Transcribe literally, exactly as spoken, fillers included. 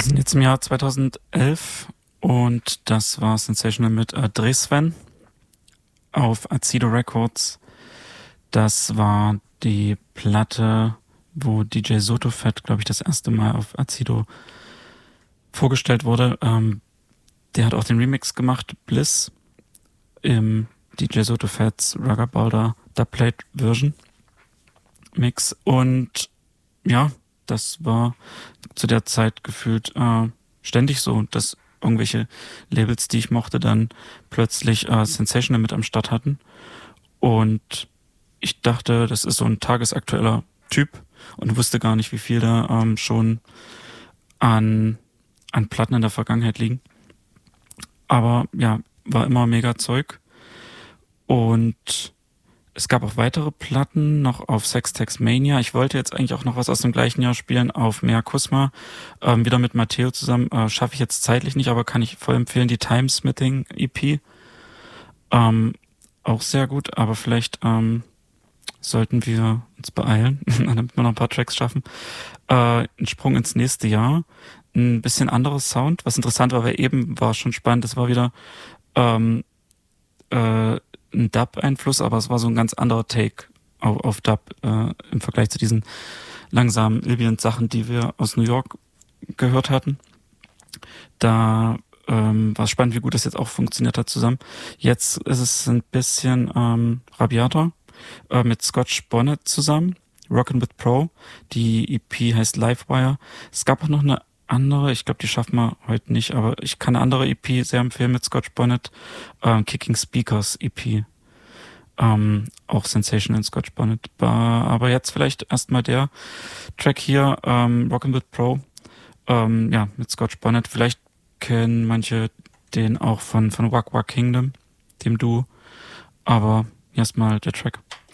sind jetzt im Jahr zweitausendelf und das war Sensational mit äh, Dresven auf Acido Records. Das war die Platte, wo D J Sotofett, glaube ich, das erste Mal auf Acido vorgestellt wurde. Ähm, der hat auch den Remix gemacht, Bliss, im D J Sotofetts Rugger Balder Dubplate Version Mix. Und ja, das war zu der Zeit gefühlt äh, ständig so, dass irgendwelche Labels, die ich mochte, dann plötzlich äh, Sensational mit am Start hatten. Und ich dachte, das ist so ein tagesaktueller Typ und wusste gar nicht, wie viel da ähm, schon an, an Platten in der Vergangenheit liegen. Aber ja, war immer mega Zeug. Und es gab auch weitere Platten noch auf Sextex Mania. Ich wollte jetzt eigentlich auch noch was aus dem gleichen Jahr spielen auf Mea Kusma. Ähm, wieder mit Matteo zusammen. Äh, schaffe ich jetzt zeitlich nicht, aber kann ich voll empfehlen. Die Timesmithing E P. Ähm, auch sehr gut, aber vielleicht ähm, sollten wir uns beeilen, damit wir noch ein paar Tracks schaffen. Äh, ein Sprung ins nächste Jahr. Ein bisschen anderes Sound. Was interessant war, weil eben war schon spannend. Das war wieder ähm, äh, ein Dub-Einfluss, aber es war so ein ganz anderer Take auf, auf Dub äh, im Vergleich zu diesen langsamen Ambient-Sachen, die wir aus New York gehört hatten. Da ähm, war es spannend, wie gut das jetzt auch funktioniert hat zusammen. Jetzt ist es ein bisschen ähm, rabiater äh, mit Scotch Bonnet zusammen, Rockin' with Pro. Die E P heißt Livewire. Es gab auch noch eine andere, ich glaube, die schaffen wir heute nicht, aber ich kann eine andere E P sehr empfehlen mit Scotch Bonnet, äh, Kicking Speakers E P. Ähm, auch Sensational in Scotch Bonnet. Aber jetzt vielleicht erstmal der Track hier, ähm, Rockin' with Pro, ähm, ja, mit Scotch Bonnet. Vielleicht kennen manche den auch von, von Wack Wack Kingdom, dem Duo. Aber erstmal der Track.